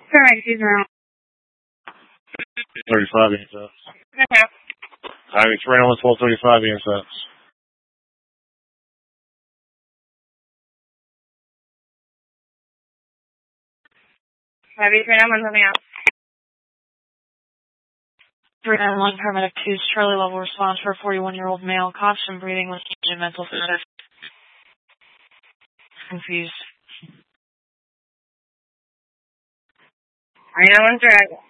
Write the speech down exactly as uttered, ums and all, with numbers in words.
Correct, he's around. thirty-five intercepts. Okay. Highway three oh one, twelve thirty-five intercepts. Heavy three nine one, something else. three nine one, paramedic two's Charlie level response for a forty-one-year-old male, constant breathing with change in mental status. Confused. three nine one, direct.